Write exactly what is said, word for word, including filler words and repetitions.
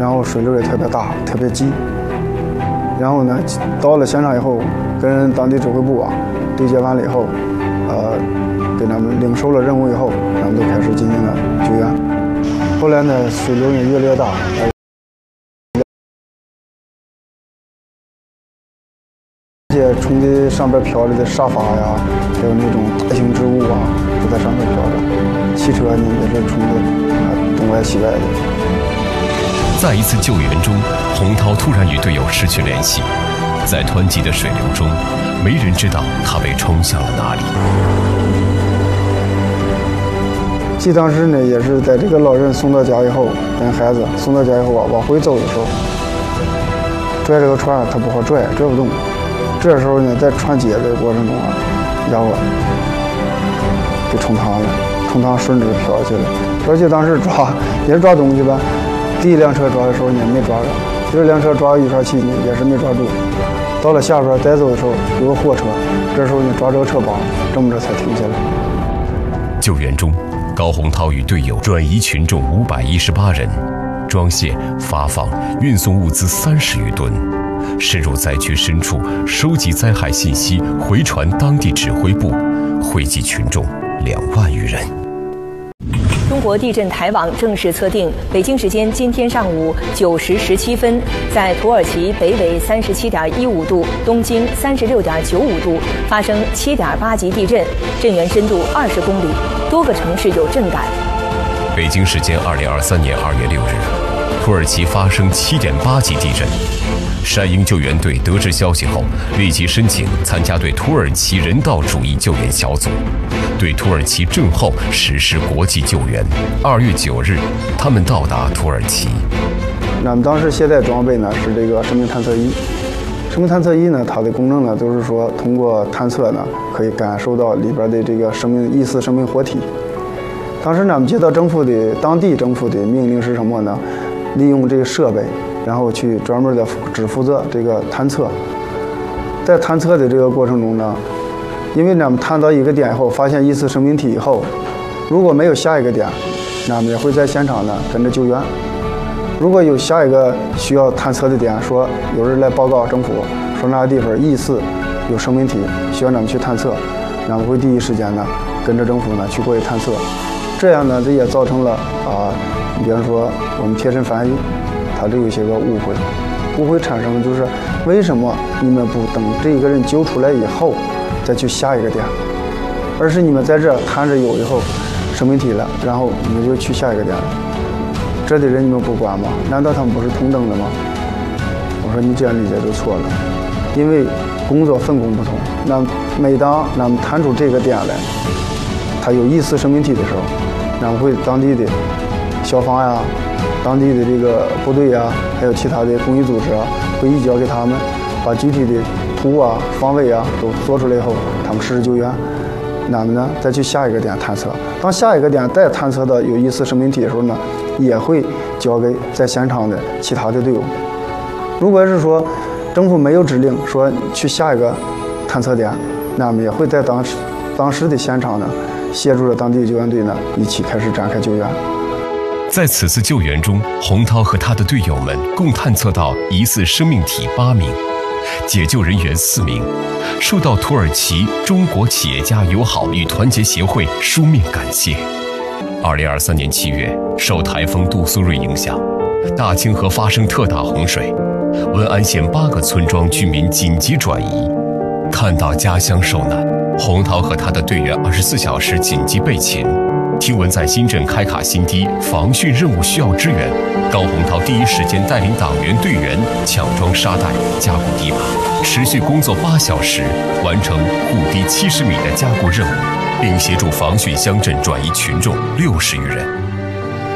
然后水流也特别大，特别急。然后呢，到了现场以后，跟当地指挥部啊对接完了以后，呃，给他们领受了任务以后，咱们就开始进行了救援。后来呢，水流也越来越大。这些冲的上边飘着的沙发呀，还有那种大型植物啊，都在上面飘着。汽车呢也是冲的啊东歪西歪的。 在一次救援中，洪涛突然与队友失去联系，在湍急的水流中，没人知道他被冲向了哪里。 记当时呢，也是在这个老人送到家以后，跟孩子送到家以后啊，往回走的时候，拽这个船他不好拽，拽不动。这时候呢，在船接的过程中啊，家伙给冲塌了，冲塌顺着飘下去了。飘去当时抓也是抓东西吧，第一辆车抓的时候呢没抓着，第二辆车抓鱼叉器呢也是没抓住。到了下边带走的时候有个货车，这时候呢抓这个车帮，这么着才停下来。 救援中，高洪涛与队友转移群众五百一十八人，装卸、发放、运送物资三十余吨。深入灾区深处，收集灾害信息，回传当地指挥部，汇集群众两万余人。 中国地震台网正式测定，北京时间今天上午九时十七分，在土耳其北纬三十七点一五度、东经三十六点九五度发生七点八级地震，震源深度二十公里，多个城市有震感。 北京时间二零二三年二月六日，土耳其发生七点八级地震。山鹰救援队得知消息后，立即申请参加对土耳其人道主义救援小组，对土耳其震后实施国际救援。二月九日，他们到达土耳其。 那么当时携带装备呢是这个生命探测仪。生命探测仪呢，它的功能呢就是说，通过探测呢，可以感受到里边的这个生命疑似生命活体。当时呢，我们接到政府的当地政府的命令是什么呢？利用这个设备。然后去专门的只负责这个探测，在探测的这个过程中呢，因为咱们探到一个点以后，发现疑似生命体以后，如果没有下一个点，那么也会在现场呢跟着救援。如果有下一个需要探测的点，说有人来报告政府，说那个地方疑似有生命体，需要咱们去探测，那么会第一时间呢跟着政府呢去过去探测。这样呢，这也造成了啊，比方说我们贴身翻译。它这有一些个误会，误会产生的就是为什么你们不等这个人救出来以后再去下一个点，而是你们在这探着有以后生命体了，然后你们就去下一个点了，这的人你们不管吗？难道他们不是同等的吗？我说你这样理解就错了，因为工作分工不同。那每当咱们探出这个点来，它有疑似生命体的时候，咱们会当地的消防呀。当地的这个部队啊，还有其他的公益组织啊，会移交给他们，把具体的图啊、方位啊都做出来以后，他们实施救援。那么呢，再去下一个点探测。当下一个点再探测到有疑似生命体的时候呢，也会交给在现场的其他的队友。如果是说政府没有指令说去下一个探测点，那么也会在当时当时的现场呢，协助着当地救援队呢一起开始展开救援。 在此次救援中，洪涛和他的队友们共探测到疑似生命体八名，解救人员四名，受到土耳其中国企业家友好与团结协会书面感谢。二零二三年七月，受台风杜苏芮影响，大清河发生特大洪水，文安县八个村庄居民紧急转移。看到家乡受难，洪涛和他的队员二十四小时紧急备勤。听闻在新镇开卡新堤防汛任务需要支援，高洪涛第一时间带领党员队员抢装沙袋、加固堤坝，持续工作八小时，完成护堤七十米的加固任务，并协助防汛乡镇转移群众六十余人。